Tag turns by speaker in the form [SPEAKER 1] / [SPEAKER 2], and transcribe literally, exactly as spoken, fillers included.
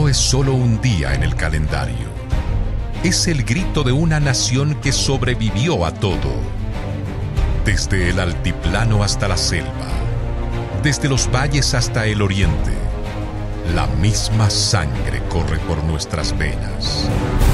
[SPEAKER 1] no es solo un día en el calendario. Es el grito de una nación que sobrevivió a todo. Desde el altiplano hasta la selva, desde los valles hasta el oriente, la misma sangre corre por nuestras venas.